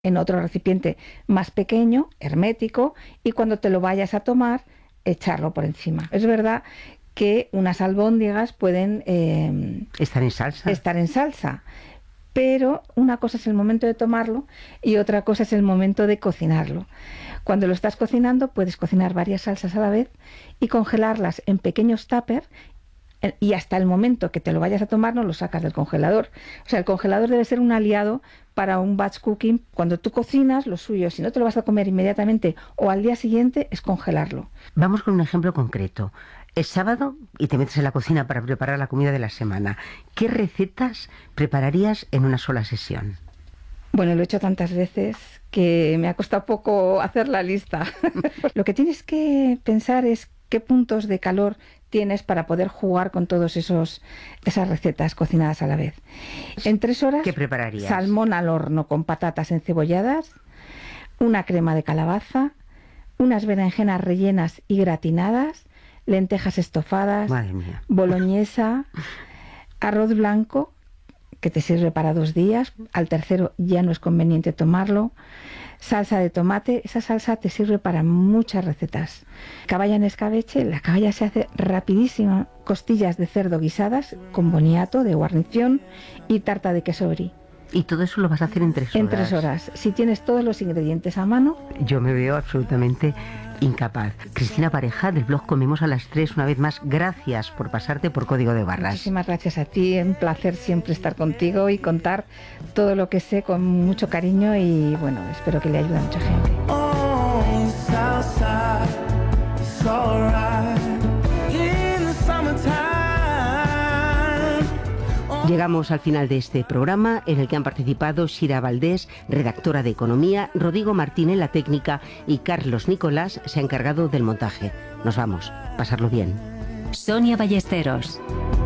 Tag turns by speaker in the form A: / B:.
A: en otro recipiente más pequeño, hermético, y cuando te lo vayas a tomar, echarlo por encima. Es verdad que unas albóndigas pueden estar en salsa, pero una cosa es el momento de tomarlo y otra cosa es el momento de cocinarlo. Cuando lo estás cocinando, puedes cocinar varias salsas a la vez y congelarlas en pequeños tuppers, y hasta el momento que te lo vayas a tomar no lo sacas del congelador. O sea, el congelador debe ser un aliado para un batch cooking. Cuando tú cocinas, lo suyo, si no te lo vas a comer inmediatamente o al día siguiente, es congelarlo.
B: Vamos con un ejemplo concreto. Es sábado y te metes en la cocina para preparar la comida de la semana. ¿Qué recetas prepararías en una sola sesión?
A: Bueno, lo he hecho tantas veces que me ha costado poco hacer la lista. Lo que tienes que pensar es qué puntos de calor tienes para poder jugar con todos esas recetas cocinadas a la vez. En 3 horas,
B: ¿qué prepararías?
A: Salmón al horno con patatas encebolladas, una crema de calabaza, unas berenjenas rellenas y gratinadas, lentejas estofadas,
B: Madre mía,
A: boloñesa, arroz blanco, que te sirve para 2 días, al tercero ya no es conveniente tomarlo, salsa de tomate, esa salsa te sirve para muchas recetas. Caballa en escabeche, la caballa se hace rapidísima, costillas de cerdo guisadas con boniato de guarnición y tarta de queso brie.
B: Y todo eso lo vas a hacer en 3 horas.
A: En 3 horas. Si tienes todos los ingredientes a mano.
B: Yo me veo absolutamente incapaz. Cristina Pareja, del blog Comemos a las 3, una vez más, gracias por pasarte por Código de Barras.
A: Muchísimas gracias a ti, un placer siempre estar contigo y contar todo lo que sé con mucho cariño y bueno, espero que le ayude a mucha gente.
B: Llegamos al final de este programa en el que han participado Shira Valdés, redactora de Economía, Rodrigo Martín en la técnica y Carlos Nicolás se ha encargado del montaje. Nos vamos, pasarlo bien.
C: Sonia Ballesteros.